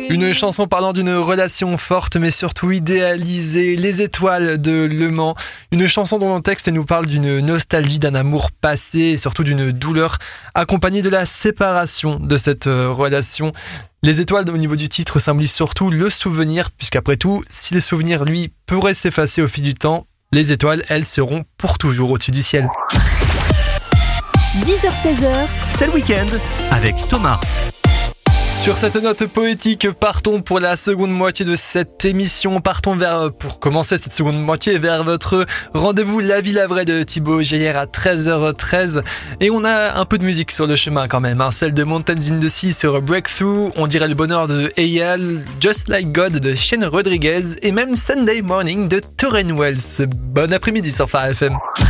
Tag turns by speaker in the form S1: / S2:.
S1: Une chanson parlant d'une relation forte mais surtout idéalisée, Les Étoiles de Le Mans. Une chanson dont le texte nous parle d'une nostalgie, d'un amour passé et surtout d'une douleur accompagnée de la séparation de cette relation. Les étoiles au niveau du titre symbolisent surtout le souvenir, puisqu'après tout, si le souvenir lui pourrait s'effacer au fil du temps, les étoiles, elles, seront pour toujours au-dessus du ciel.
S2: 10h-16h,
S3: c'est le week-end avec Thomas.
S1: Sur cette note poétique, partons pour la seconde moitié de cette émission. Partons pour commencer cette seconde moitié, vers votre rendez-vous La Vie la Vraie de Thibaut Geyer à 13h13. Et on a un peu de musique sur le chemin quand même, celle de Mountains in the Sea sur Breakthrough, On dirait le bonheur de Eyal, Just Like God de Shane Rodriguez et même Sunday Morning de Torren Wells. Bon après-midi sur Phare FM.